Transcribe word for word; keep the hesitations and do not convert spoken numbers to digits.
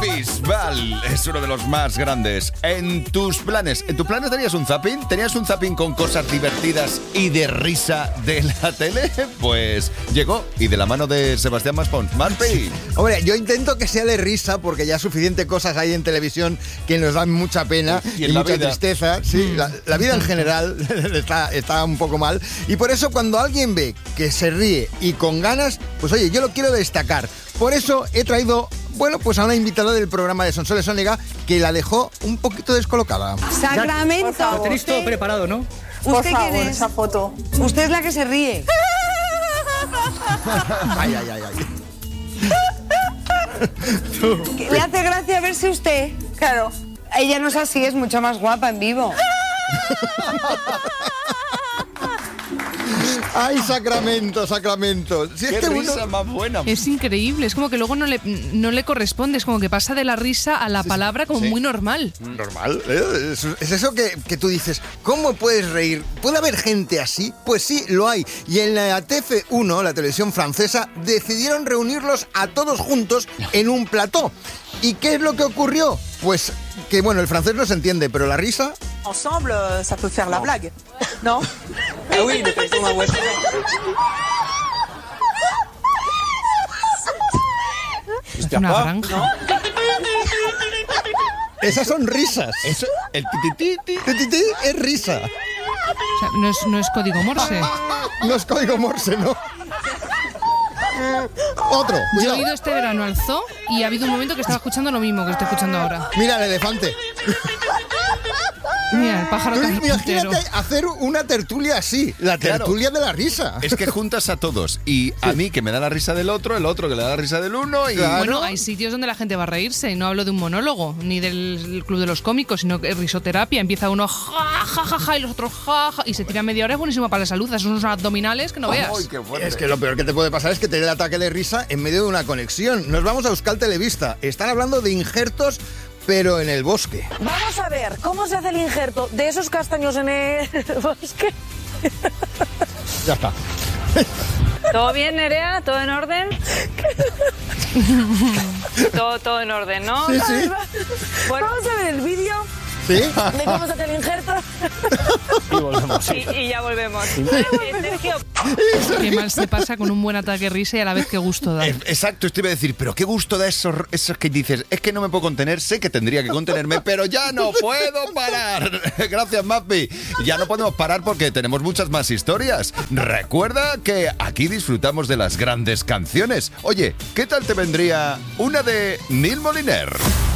Bisbal es uno de los más grandes. En tus planes, ¿en tus planes tenías un zapping? ¿Tenías un zapping con cosas divertidas y de risa de la tele? Pues llegó, y de la mano de Sebastián Maspons. Maspi. Hombre, yo intento que sea de risa porque ya suficiente cosas hay en televisión que nos dan mucha pena y, y mucha vida. tristeza. Sí, la, la vida en general está, está un poco mal. Y por eso cuando alguien ve que se ríe y con ganas, pues oye, yo lo quiero destacar. Por eso he traído, bueno, pues a una invitada del programa de Sonsoles Onega que la dejó un poquito descolocada. Sacramento. Lo tenéis todo preparado, ¿no? ¿Usted Por quién favor, es? esa foto. Usted es la que se ríe. Ay, ay, ay, ay. ¿Le hace gracia verse usted? Claro. Ella no es así, es mucho más guapa en vivo. Ay, Sacramento, Sacramento. Si Qué es que risa uno... más buena. Es increíble, es como que luego no le, no le corresponde, es como que pasa de la risa a la palabra como sí. muy normal. Normal, ¿eh? Es, es eso que, que tú dices, ¿cómo puedes reír? ¿Puede haber gente así? Pues sí, lo hay. Y en la T F uno, la televisión francesa, decidieron reunirlos a todos juntos en un plató. ¿Y qué es lo que ocurrió? Pues que, bueno, el francés no se entiende, pero la risa... Ensemble, ça peut faire la blague. ¿No? Ah oui, de façon à voiture. Es una granja. Esas son risas. Eso, el titititi. Tititi es risa. O sea, no, es, no es código Morse. No es código Morse, ¿no? Otro. Yo he Cuidado. ido este verano al zoo y ha habido un momento que estaba escuchando lo mismo que estoy escuchando ahora. Mira el elefante. Mira, el pájaro Tú carpintero. imagínate hacer una tertulia así, la Claro. tertulia de la risa. Es que juntas a todos. Y a mí que me da la risa del otro, el otro que le da la risa del uno y... Claro. Bueno, hay sitios donde la gente va a reírse. No hablo de un monólogo, ni del club de los cómicos, sino que risoterapia. Empieza uno ja, ja, ja, ja, y los otros ja, ja, y se tira media hora. Es buenísimo para la salud. Esos son unos abdominales que no veas. ¡Ay, qué fuerte! Es que lo peor que te puede pasar es que te dé el ataque de risa en medio de una conexión. Nos vamos a Euskal Televista. Están hablando de injertos, pero en el bosque. Vamos a ver, ¿cómo se hace el injerto de esos castaños en el bosque? Ya está. ¿Todo bien, Nerea? ¿Todo en orden? todo, todo en orden, ¿no? Sí, sí. Bueno, Vamos a ver el vídeo ¿Sí? de cómo se hace el injerto. Y volvemos. y, y ya volvemos. Eh, Sergio, Qué mal se pasa con un buen ataque de risa y a la vez qué gusto da. Eh, Exacto, esto iba a decir, pero qué gusto da esos, esos que dices, es que no me puedo contener, sé que tendría que contenerme, pero ya no puedo parar. Gracias, Mapi. Ya no podemos parar porque tenemos muchas más historias. Recuerda que aquí disfrutamos de las grandes canciones. Oye, ¿qué tal te vendría una de Neil Moliner?